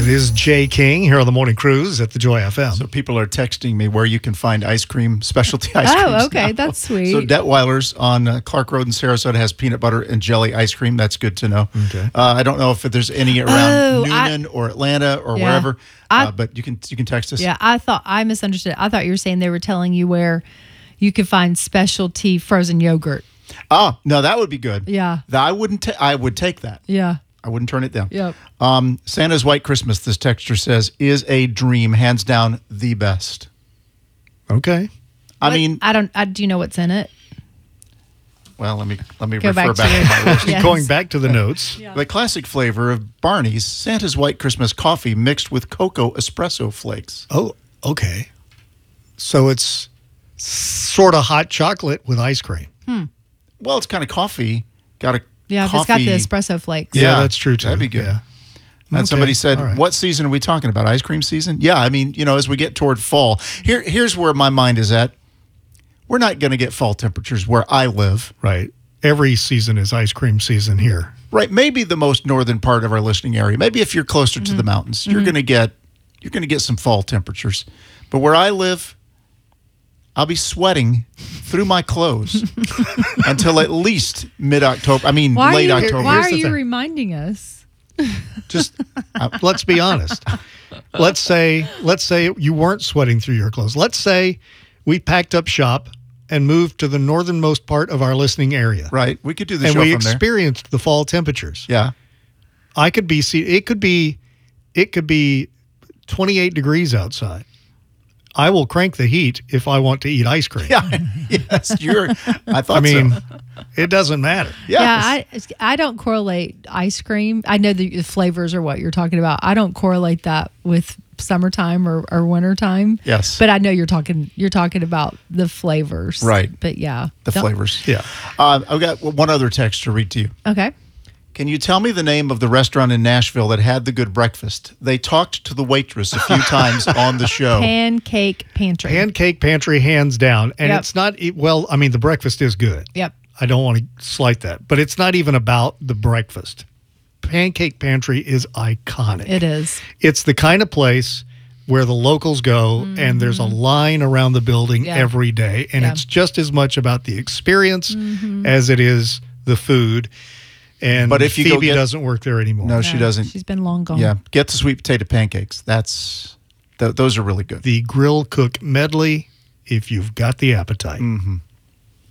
It is Jay King here on the Morning Cruise at the Joy FM. So people are texting me where you can find ice cream, specialty ice cream. Oh, okay. That's sweet. So Detweiler's on Clark Road in Sarasota has peanut butter and jelly ice cream. That's good to know. Okay. I don't know if there's any around Newnan or Atlanta or wherever, but you can text us. Yeah, I misunderstood. I thought you were saying they were telling you where you could find specialty frozen yogurt. Oh, no, that would be good. Yeah. I would take that. Yeah. I wouldn't turn it down. Yep. Santa's White Christmas, this texter says, is a dream, hands down the best. Okay. Do you know what's in it? Well, let me Go refer back to my list. Yes. Going back to the notes. Yeah. The classic flavor of Barney's Santa's White Christmas coffee mixed with cocoa espresso flakes. Oh, okay. So it's sort of hot chocolate with ice cream. Well, it's kind of coffee. Got a Yeah, if it's got the espresso flakes. Yeah, that's true, too. That'd be good. Yeah. And Okay, somebody said, all right. what season are we talking about? Ice cream season? Yeah, I mean, as we get toward fall, here's where my mind is at. We're not going to get fall temperatures where I live. Right. Every season is ice cream season here. Right. Maybe the most northern part of our listening area. Maybe if you're closer to the mountains, you're going to get some fall temperatures. But where I live, I'll be sweating through my clothes until at least mid-October. I mean, late October. Why Here's are the you thing. reminding us? Just let's be honest. Let's say you weren't sweating through your clothes. Let's say we packed up shop and moved to the northernmost part of our listening area. Right. We could do the And show we from there. experienced the fall temperatures. Yeah. It could be 28 degrees outside. I will crank the heat if I want to eat ice cream. Yeah. Yes. I thought I mean, so. it doesn't matter. Yeah, I don't correlate ice cream. I know the flavors are what you're talking about. I don't correlate that with summertime or wintertime. Yes. But I know you're talking about the flavors. Right. But yeah. The flavors. Yeah. I've got one other text to read to you. Okay. Can you tell me the name of the restaurant in Nashville that had the good breakfast? They talked to the waitress a few times on the show. Pancake Pantry. Pancake Pantry, hands down. And Yep. it's not, well, I mean, the breakfast is good. Yep. I don't want to slight that, but it's not even about the breakfast. Pancake Pantry is iconic. It is. It's the kind of place where the locals go and there's a line around the building Yeah. every day. And Yeah. it's just as much about the experience as it is the food. And But if you Phoebe go doesn't work there anymore. No, she doesn't. She's been long gone. Yeah. Get the sweet potato pancakes. Those are really good. The grill cook medley, if you've got the appetite. Mm-hmm.